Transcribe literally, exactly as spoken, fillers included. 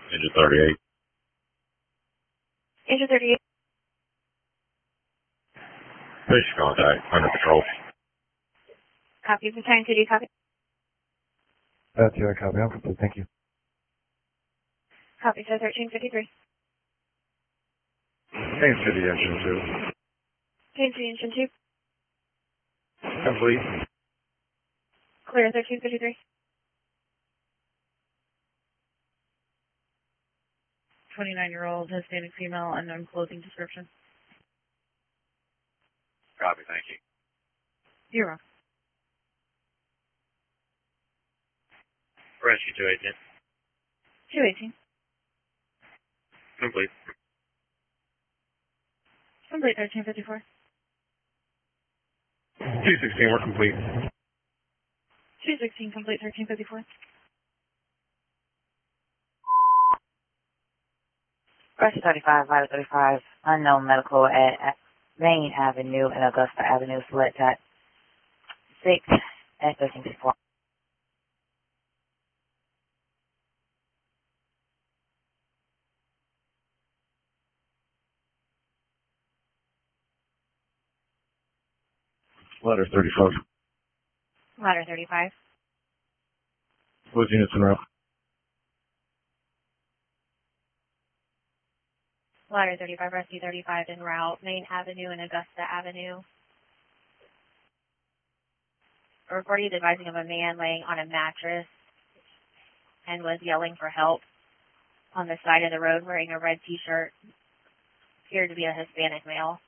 Engine thirty-eight. Engine thirty-eight. Fish contact. Under patrol. Copy. Battalion two D, copy. That's your copy. I'm complete. Thank you. Copy, so thirteen fifty-three. Kansas City Engine two. Kansas City Engine two. Complete. Clear, thirteen fifty-three. twenty-nine-year-old Hispanic female, unknown clothing description. Copy, thank you. You're welcome. Rescue two eighteen. two eighteen. Complete. Complete, thirteen fifty-four. two sixteen, we're complete. two sixteen, complete, thirteen fifty-four. Rescue thirty-five, Vital thirty-five, unknown medical at, at Main Avenue and Augusta Avenue, select at six at thirteen fifty-four. Ladder thirty-five. Ladder thirty-five. Those units en route. Ladder thirty-five, Rescue thirty-five en route, Main Avenue and Augusta Avenue. A report is advising of a man laying on a mattress and was yelling for help on the side of the road wearing a red t-shirt. Appeared to be a Hispanic male.